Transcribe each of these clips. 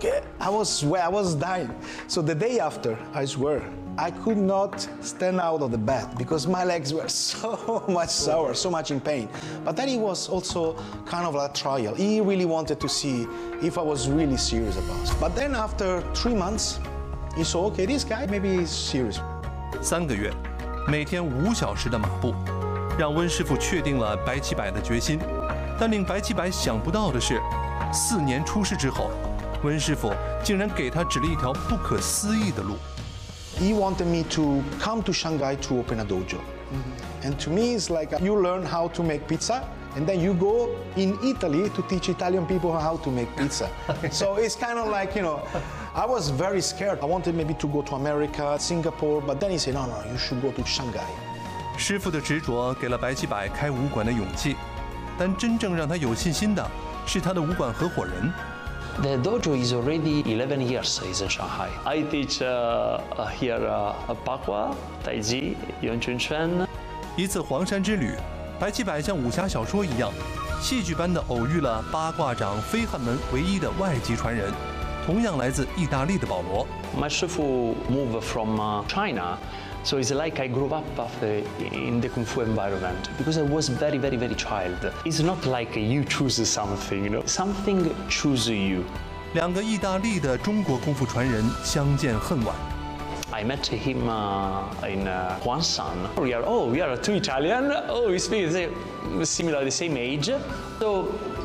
okay. I was dying. So the day after, I swear, I could not stand out of the bed because my legs were so much sore, so much in pain. But then it was also kind of a trial. He really wanted to see if I was really serious about it. But then after 3 months, he saw, okay, this guy maybe is serious. 3个月，每天5小时的马步，让温师傅确定了白棋摆的决心。但令白棋摆想不到的是，4年出师之后，温师傅竟然给他指了一条不可思议的路。 He wanted me to come to Shanghai to open a dojo. And to me, it's like you learn how to make pizza, and then you go in Italy to teach Italian people how to make pizza. So it's kind of like, I was very scared. I wanted maybe to go to America, Singapore, but then he said, no, you should go to Shanghai. 师傅的执着给了白棋摆开武馆的勇气，但真正让他有信心的是他的武馆合伙人。 The dojo is already 11 years is in Shanghai. I teach here Bagua, Taiji, Yongchun. 一次黄山之旅，白棋摆像武侠小说一样，戏剧般的偶遇了八卦掌飞汉门唯一的外籍传人，同样来自意大利的保罗。 My shifu moved from China. So it's like I grew up in the Kung Fu environment because I was very, very, very child. It's not like you choose something, something choose you. 2个意大利的中国功夫传人相见恨晚。 I met him in Huangshan. We are 2 Italian. We speak similar, the same age. So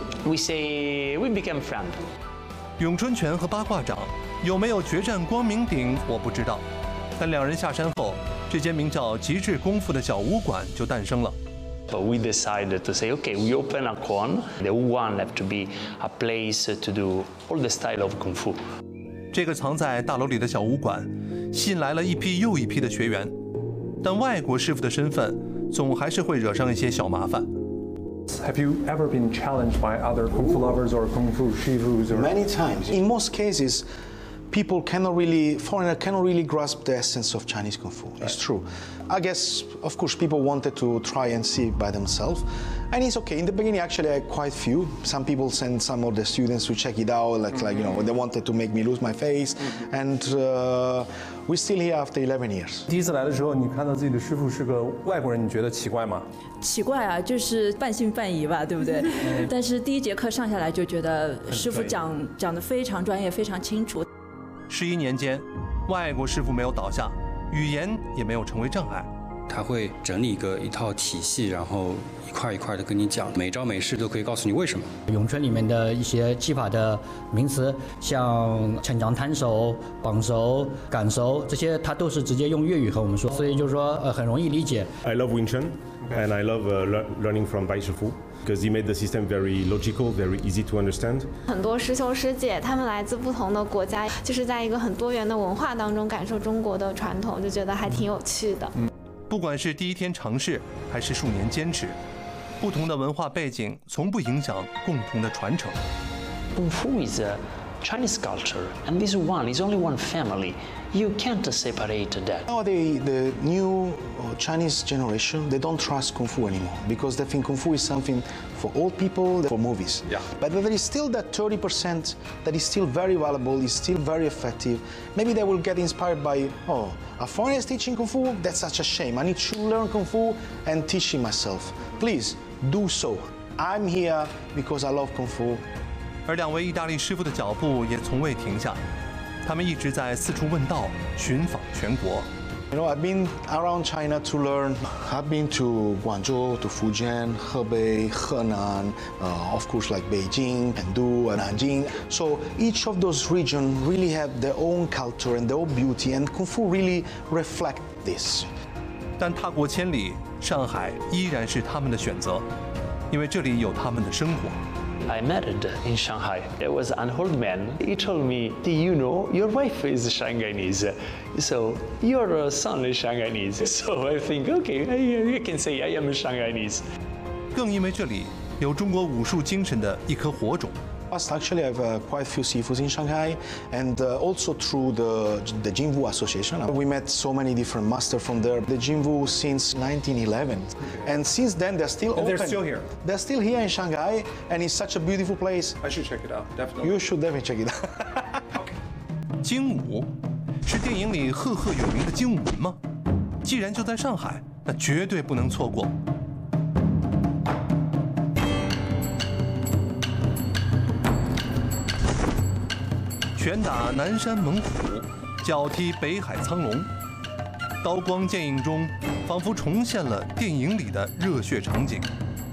we became friends. 咏春拳和八卦掌有没有决战光明顶，我不知道。但2人下山后，这间名叫极致功夫的小武馆就诞生了。 But we decided to say, okay, we open a Kwon. The one have to be a place to do all the style of Kung Fu. 这个藏在大楼里的小武馆，吸引来了一批又一批的学员，但外国师傅的身份总还是会惹上一些小麻烦。 Have you ever been challenged by other Kung Fu lovers or Kung Fu shifus? Many times. In most cases, foreigner cannot really grasp the essence of Chinese Kung Fu. It's true. I guess, of course, people wanted to try and see it by themselves. And it's okay. In the beginning, actually, I had quite few. Some people sent some of the students to check it out, they wanted to make me lose my face. And we're still here after 11 years. 第一次来的时候，你看到自己的师傅是个外国人，你觉得奇怪吗？ 奇怪啊，就是半信半疑吧，对不对？但是第1节课上下来就觉得师傅讲得非常专业，非常清楚。 11年间，外国师傅没有倒下，语言也没有成为障碍。 他会整理一套体系，然后一块一块的跟你讲，每招每式都可以告诉你为什么。 咏春里面的一些技法的名词，像抻掌摊手、绑手、赶手，这些他都是直接用粤语和我们说，所以就是说很容易理解。 I love Wing Chun, and I love learning from Bai Shifu. Because he made the system very logical, very easy to understand. 很多师兄师姐他们来自不同的国家，就是在一个很多元的文化当中感受中国的传统，就觉得还挺有趣的。 不管是第1天尝试，还是数年坚持，不同的文化背景从不影响共同的传承。 Kung Fu is a Chinese culture, and this one is only one family. You can't separate that. Nowadays, the new Chinese generation, they don't trust Kung Fu anymore because they think Kung Fu is something for old people, for movies. Yeah. But there is still that 30% that is still very valuable, is still very effective. Maybe they will get inspired by, a foreigner is teaching Kung Fu? That's such a shame. I need to learn Kung Fu and teach it myself. Please, do so. I'm here because I love Kung Fu. 而2位意大利师傅的脚步也从未停下，他们一直在四处问道，寻访全国。 I've been around China to learn. I've been to Guangzhou, to Fujian, Hebei, Henan, of course like Beijing, Chengdu, and Nanjing. So each of those regions really have their own culture and their own beauty, and Kung Fu really reflect this. 但踏过千里，上海依然是他们的选择，因为这里有他们的生活。 I married in Shanghai. There was an old man. He told me, "Do you know your wife is Shanghainese? So your son is Shanghainese." So I think, okay, I can say I am Shanghainese. 更因为这里有中国武术精神的一颗火种。 Actually, I have quite a few sifus in Shanghai, and also through the Jinwu Association. We met so many different masters from there. The Jinwu since 1911, and since then they're still open. They're still here. They're still here in Shanghai, and it's such a beautiful place. I should check it out, definitely. You should definitely check it out. 精武，是电影里赫赫有名的精武门吗？既然就在上海，那绝对不能错过。拳打南山猛虎，脚踢北海苍龙，刀光剑影中，仿佛重现了电影里的热血场景。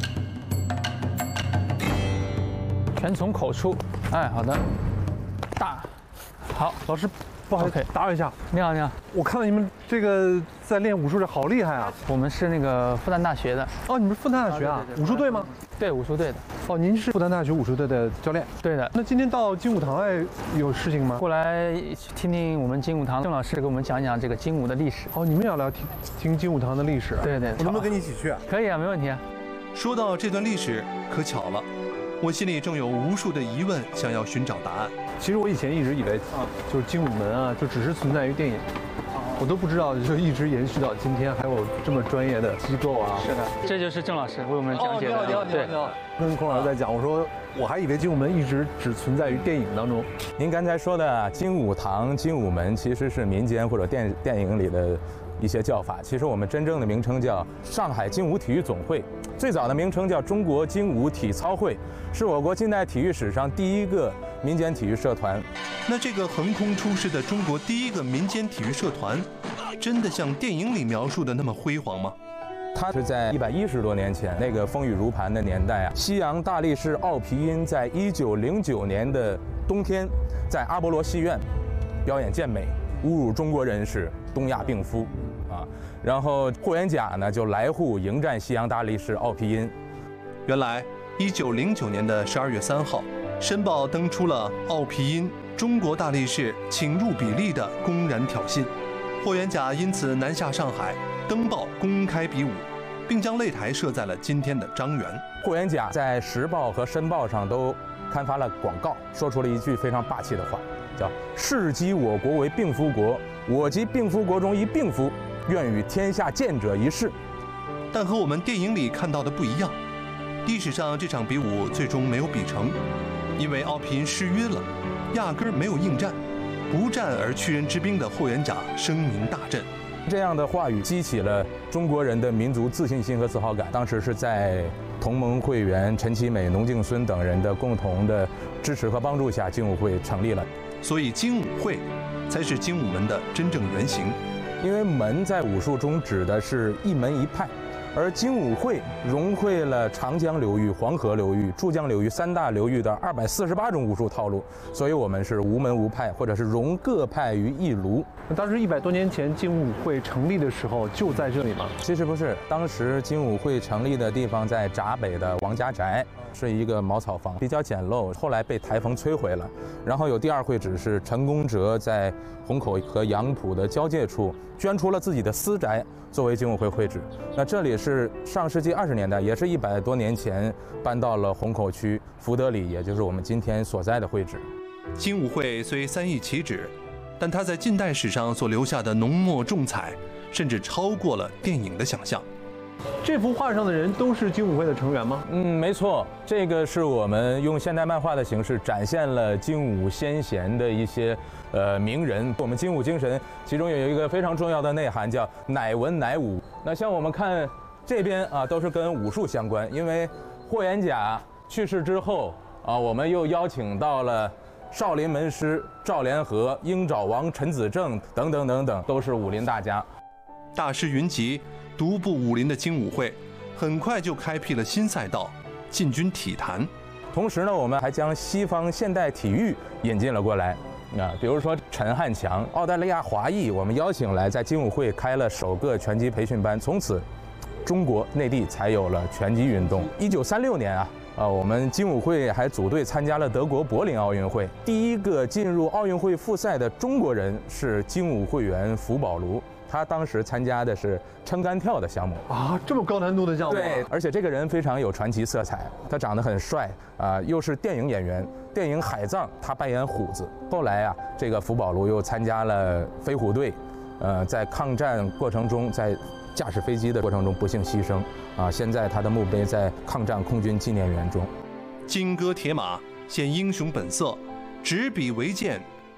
拳从口出，哎，好的，大，好， 老师，不好意思，打扰一下。 你好，你好， 我看到你们这个在练武术的好厉害啊！ 我们是那个复旦大学的。 哦，你们是复旦大学啊？武术队吗？ 对，武术队的。 哦，您是复旦大学武术队的教练？ 对的。 那今天到精武堂来有事情吗？ 过来听听我们精武堂郑老师给我们讲讲这个精武的历史。 哦，你们也要来听精武堂的历史？ 对对。 我能不能跟你一起去啊？ 可以啊，没问题啊。 说到这段历史，可巧了。我心里正有无数的疑问，想要寻找答案。 其实我以前一直以为，就是精武门啊，就只是存在于电影，我都不知道，就一直延续到今天，还有这么专业的机构啊。 是的，这就是郑老师为我们讲解的。 你好，对，跟孔老师在讲，我说我还以为精武门一直只存在于电影当中。 您刚才说的精武堂、精武门，其实是民间或者电影里的一些叫法。其实我们真正的名称叫上海精武体育总会，最早的名称叫中国精武体操会，是我国近代体育史上第一个民间体育社团。 那这个横空出世的中国第一个民间体育社团，真的像电影里描述的那么辉煌吗？ 它是在110多年前那个风雨如磐的年代啊，西洋大力士奥皮音在1909年的冬天，在阿波罗戏院表演健美，侮辱中国人是东亚病夫啊。然后霍元甲呢就来沪迎战西洋大力士奥皮音。 原来1909年的12月3号，《申报》登出了奥皮音中国大力士请入比例的公然挑衅，霍元甲因此南下上海，登报公开比武，并将擂台设在了今天的张园。 霍元甲在《时报》和《申报》上都刊发了广告，说出了一句非常霸气的话，叫“世积我国为病夫国，我即病夫国中一病夫，愿与天下健者一试”。 但和我们电影里看到的不一样，历史上这场比武最终没有比成，因为奥皮音失约了，压根儿没有应战，不战而屈人之兵的霍元甲声名大振。 这样的话语激起了中国人的民族自信心和自豪感。当时是在同盟会员陈其美、农敬孙等人的共同的支持和帮助下，精武会成立了。 所以精武会才是精武门的真正原型。 因为门在武术中指的是一门一派，而精武会融汇了长江流域、黄河流域、珠江流域3大流域的248种武术套路，所以我们是无门无派，或者是融各派于一炉。 当时100多年前精武会成立的时候就在这里吗？ 其实不是，当时精武会成立的地方在闸北的王家宅，是一个茅草房，比较简陋，后来被台风摧毁了。然后有第2会址是陈公哲在虹口和杨浦的交界处捐出了自己的私宅作为精武会会址。那这里是上世纪20年代，也是100多年前搬到了虹口区福德里，也就是我们今天所在的会址。 精武会虽3易其址，但它在近代史上所留下的浓墨重彩，甚至超过了电影的想象。 这幅画上的人都是精武会的成员吗？ 没错，这个是我们用现代漫画的形式展现了精武先贤的一些名人。我们精武精神其中有一个非常重要的内涵，叫乃文乃武。那像我们看这边啊，都是跟武术相关，因为霍元甲去世之后啊，我们又邀请到了少林门师赵连和、鹰爪王陈子正等等等等，都是武林大家。 大师云集，独步武林的精武会很快就开辟了新赛道，进军体坛。 同时呢，我们还将西方现代体育引进了过来。比如说陈汉强，澳大利亚华裔，我们邀请来，在精武会开了首个拳击培训班，从此中国内地才有了拳击运动。1936年我们精武会还组队参加了德国柏林奥运会。第一个进入奥运会复赛的中国人是精武会员福宝卢，他当时参加的是撑杆跳的项目啊，这么高难度的项目。 对，而且这个人非常有传奇色彩，他长得很帅又是电影演员，电影《海藏》他扮演虎子。后来这个福宝卢又参加了飞虎队，在抗战过程中，在驾驶飞机的过程中不幸牺牲现在他的墓碑在抗战空军纪念园中。 金戈铁马，显英雄本色，执笔为剑，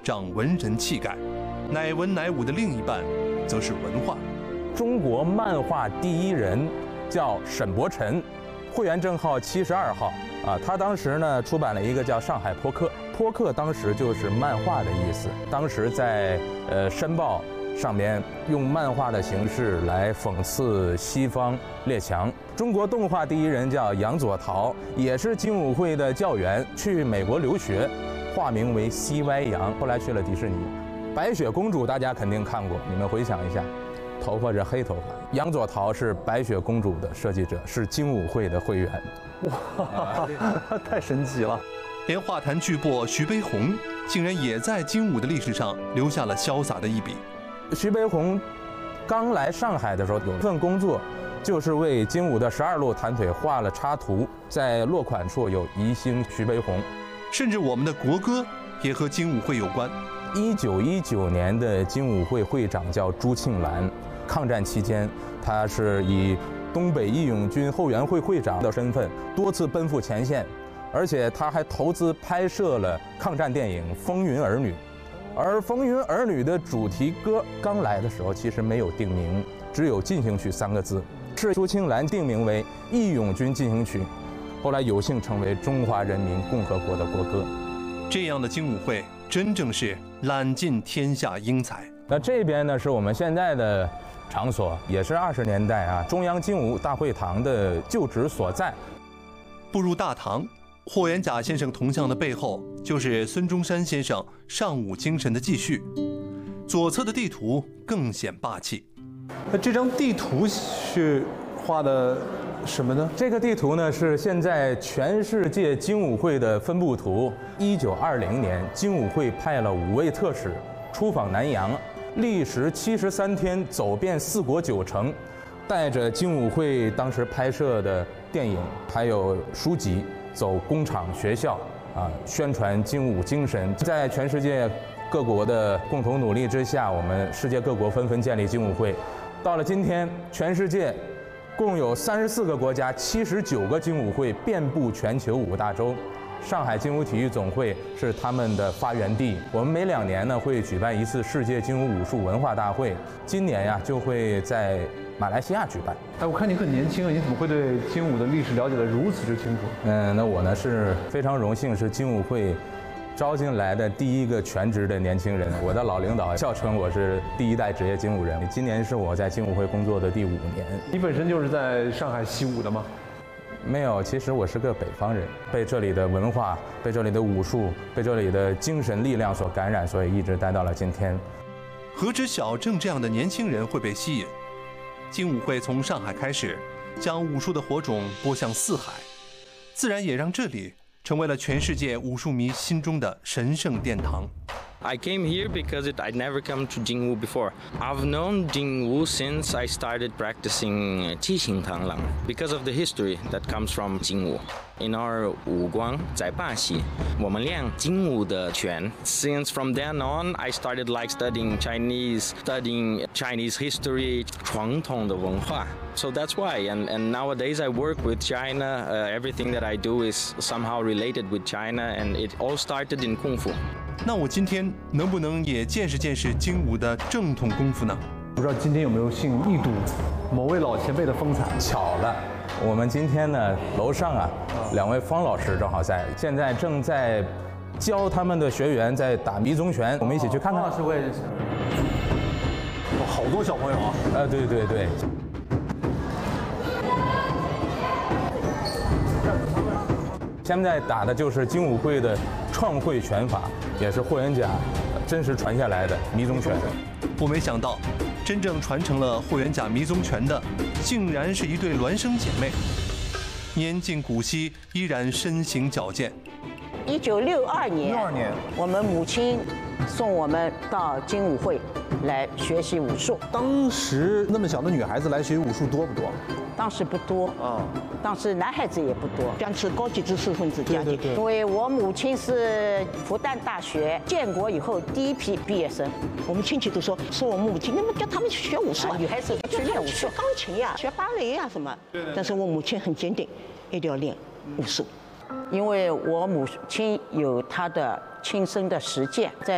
长文人气概，乃文乃武的另一半则是文化。 中国漫画第一人叫沈伯辰，会员证号72号啊。他当时呢出版了一个叫《上海坡客》，坡客当时就是漫画的意思。当时在申报上面用漫画的形式来讽刺西方列强。中国动画第一人叫杨佐陶，也是精武会的教员，去美国留学，化名为 CY 杨，后来去了迪士尼。白雪公主大家肯定看过，你们回想一下，头发是黑头发。杨佐陶是白雪公主的设计者，是精武会的会员。 哇，太神奇了！ 连画坛巨擘徐悲鸿，竟然也在精武的历史上留下了潇洒的一笔。 徐悲鸿刚来上海的时候，有一份工作，就是为精武的12路弹腿画了插图，在落款处有宜兴徐悲鸿。 甚至我们的国歌也和精武会有关。 1919年的精武会会长叫朱庆澜，抗战期间，他是以东北义勇军后援会会长的身份多次奔赴前线，而且他还投资拍摄了抗战电影《风云儿女》。而《风云儿女》的主题歌刚来的时候其实没有定名，只有进行曲3个字，是朱庆澜定名为《义勇军进行曲》，后来有幸成为中华人民共和国的国歌。 这样的精武会真正是揽尽天下英才。 那这边呢是我们现在的场所，也是20年代啊中央精武大会堂的旧址所在。 步入大堂，霍元甲先生铜像的背后就是孙中山先生尚武精神的继续，左侧的地图更显霸气。 那这张地图是画的什么呢？ 这个地图呢是现在全世界精武会的分布图。1920年，精武会派了5位特使出访南洋，历时73天，走遍4国9城，带着精武会当时拍摄的电影还有书籍，走工厂学校啊，宣传精武精神。在全世界各国的共同努力之下，我们世界各国纷纷建立精武会。到了今天，全世界共有34个国家，79个精武会遍布全球5大洲。上海精武体育总会是他们的发源地。我们每2年呢会举办一次世界精武武术文化大会，今年呀就会在马来西亚举办。 哎，我看你很年轻啊，你怎么会对精武的历史了解得如此之清楚？ 那我呢是非常荣幸，是精武会招进来的第一个全职的年轻人。我的老领导笑称我是第1代职业精武人。今年是我在精武会工作的第5年。 你本身就是在上海习武的吗？ 没有，其实我是个北方人，被这里的文化、被这里的武术、被这里的精神力量所感染，所以一直待到了今天。 何止小郑这样的年轻人会被吸引？精武会从上海开始，将武术的火种播向4海，自然也让这里成为了全世界武术迷心中的神圣殿堂。 I came here because I'd never come to Jingwu before. I've known Jingwu since I started practicing Qixing Tanglang because of the history that comes from Jingwu. In our 武光在巴西，我们练精武的拳。Since from then on, I started like studying Chinese history, 传统的文化。So that's why, and nowadays I work with China. Everything that I do is somehow related with China, and it all started in Kung Fu. 那我今天能不能也见识见识精武的正统功夫呢？ 不知道今天有没有幸一睹某位老前辈的风采？ 巧了，我们今天呢楼上啊2位方老师正好在，现在正在教他们的学员在打迷踪拳，我们一起去看看。 方老师我也认识。哇，好多小朋友啊！ 对对对。现在打的就是精武会的创会拳法，也是霍元甲真实传下来的迷踪拳。 我没想到，真正传承了霍元甲迷踪拳的，竟然是一对孪生姐妹，年近古稀，依然身形矫健。 1962年，我们母亲送我们到精武会来学习武术。 当时那么小的女孩子来学武术多不多？ 当时不多啊，当时男孩子也不多，将是高级知识分子家庭。因为我母亲是复旦大学建国以后第一批毕业生，我们亲戚都说我母亲，那么叫他们去学武术，女孩子去练武术，学钢琴呀，学芭蕾呀什么。但是我母亲很坚定，一定要练武术，因为我母亲有她的亲身的实践，在